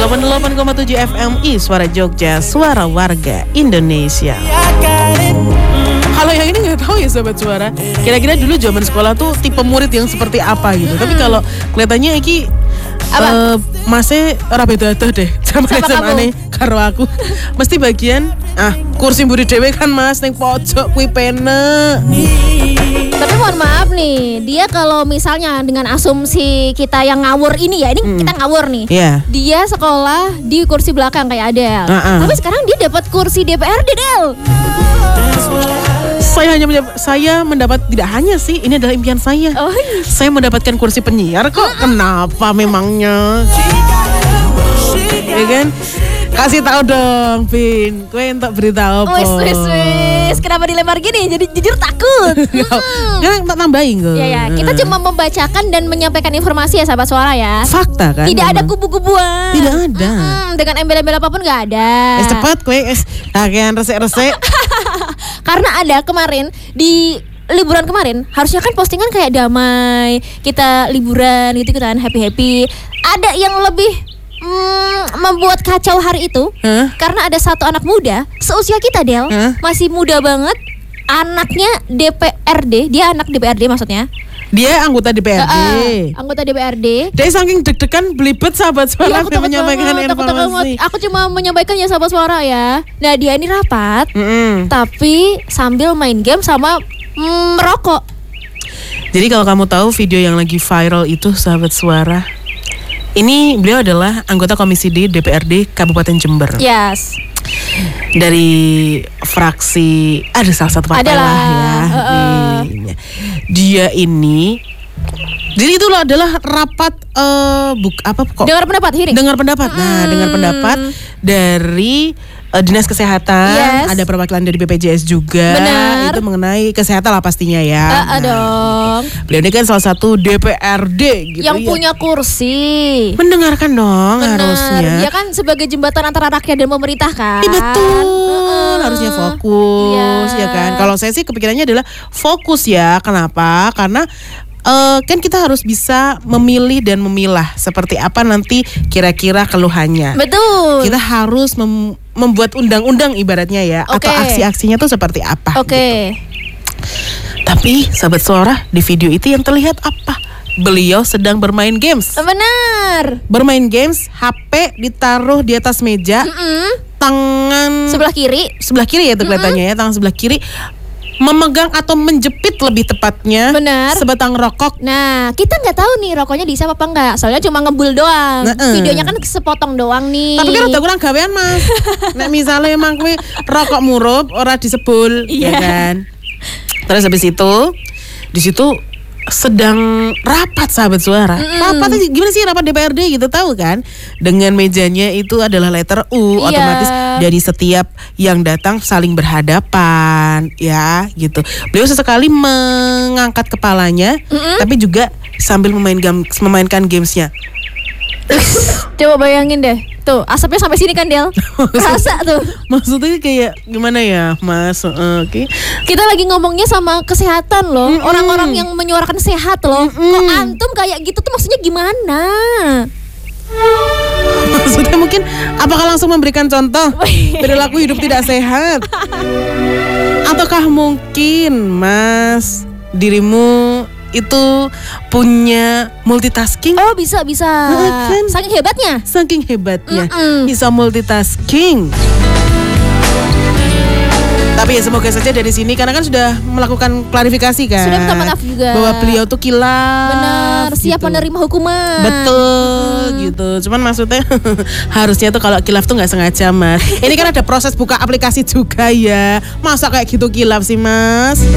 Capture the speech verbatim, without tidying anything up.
delapan puluh delapan koma tujuh F M I Suara Jogja, suara warga Indonesia. Kalau yang ini nggak tahu ya Sobat Suara. Kira-kira dulu zaman sekolah tuh tipe murid yang seperti apa gitu. Hmm. Tapi kalau kelihatannya iki Uh, masih ora beda deh zaman-zamane karo aku. Mesti bagian ah kursi mburi dhewe kan Mas ning pojok kuwi penek. Tapi mohon maaf nih, dia kalau misalnya dengan asumsi kita yang ngawur ini ya, ini hmm. kita ngawur nih. Yeah. Dia sekolah di kursi belakang kayak Adel. Uh-uh. Tapi sekarang dia dapat kursi D P R D, Del. Saya hanya mendapat, saya mendapat tidak hanya sih, ini adalah impian saya. Oh, iya. Saya mendapatkan kursi penyiar kok. Uh-uh. Kenapa memangnya? Ya kan? Kasih tahu dong, Vin. Kowe entuk berita apa? Wis wis wis. Kenapa dilempar gini? Jadi jujur takut. Kan tak tambahin kok. Ya ya, kita cuma membacakan dan menyampaikan informasi ya sahabat suara ya. Fakta kan? Tidak memang. ada kubu-kubuan. Tidak ada. Hmm, dengan embel-embel apapun enggak ada. Es cepat kowe es kakean resek-resek. Karena ada kemarin di liburan kemarin harusnya kan postingan kayak damai, kita liburan gitu kan, happy-happy. Ada yang lebih mm, membuat kacau hari itu huh? Karena ada satu anak muda seusia kita Del, huh? Masih muda banget, anaknya D P R D, dia anak D P R D maksudnya. Dia anggota D P R D. Uh, uh, anggota D P R D. Dia saking deg-degan belibet sahabat suara ya, menyampaikan banget, informasi. Aku cuma menyampaikan ya sahabat suara ya. Nah dia ini rapat, mm-hmm. tapi sambil main game sama mm, merokok. Jadi kalau kamu tahu video yang lagi viral itu sahabat suara, ini beliau adalah anggota Komisi D D P R D Kabupaten Jember. Yes. Dari fraksi ada salah satu partai lah ya. Uh, uh. Dia ini, jadi itu adalah rapat uh, buk apa kok? Dengar pendapat hearing. Dengar pendapat. Hmm. Nah, dengar pendapat dari uh, Dinas Kesehatan, yes. Ada perwakilan dari B P J S juga. Benar. Itu mengenai kesehatan lah pastinya ya. Uh, uh, dong. Beliau ini kan salah satu D P R D gitu yang ya. punya kursi. Mendengarkan dong. Benar. Harusnya. Dia kan sebagai jembatan antara rakyat dan pemerintah kan. Iya betul. Uh, harusnya fokus yeah. Ya kan. Kalau saya sih kepikirannya adalah fokus ya. Kenapa? Karena Uh, kan kita harus bisa memilih dan memilah seperti apa nanti kira-kira keluhannya. Betul. Kita harus mem- membuat undang-undang ibaratnya ya, okay. Atau aksi-aksinya tuh seperti apa. Oke. Okay. Gitu. Tapi sahabat suara di video itu yang terlihat apa? Beliau sedang bermain games. Benar. Bermain games, H P ditaruh di atas meja, Mm-mm. tangan sebelah kiri, sebelah kiri ya tuh kelihatannya ya, tangan sebelah kiri. Memegang atau menjepit lebih tepatnya. Benar. Sebatang rokok. Nah kita nggak tahu nih rokoknya diisap apa enggak. Soalnya cuma ngebul doang. Nah, videonya kan sepotong doang nih. Tapi kan udah kurang gawean Mas. Nek misalnya emang kuwi rokok murup ora disebul, ya kan. Terus habis itu di situ sedang rapat sahabat suara. Mm-mm. Rapat gimana sih rapat D P R D gitu tahu kan? Dengan mejanya itu adalah letter U, yeah. Otomatis dari setiap yang datang saling berhadapan ya gitu. Beliau sesekali mengangkat kepalanya, Mm-mm. tapi juga sambil memain game, memainkan gamesnya. Coba bayangin deh, tuh asapnya sampai sini kan Del, rasa tuh. Maksudnya kayak gimana ya Mas? Uh, Oke. Okay. Kita lagi ngomongnya sama kesehatan loh, Mm-mm. orang-orang yang menyuarakan sehat loh. Mm-mm. Kok antum kayak gitu tuh maksudnya gimana? Maksudnya mungkin apakah langsung memberikan contoh perilaku hidup tidak sehat? Ataukah mungkin Mas dirimu itu punya multitasking? Oh bisa bisa. Nah, kan? Saking hebatnya. Saking hebatnya Mm-mm. bisa multitasking. Tapi ya semoga saja dari sini karena kan sudah melakukan klarifikasi kan. Sudah minta maaf juga. Bahwa beliau tuh kilaf. Benar, siap gitu. Menerima hukuman. Betul hmm. gitu. Cuman maksudnya harusnya tuh kalau kilaf tuh nggak sengaja Mas. Ini kan ada proses buka aplikasi juga ya. Masa kayak gitu kilaf sih Mas?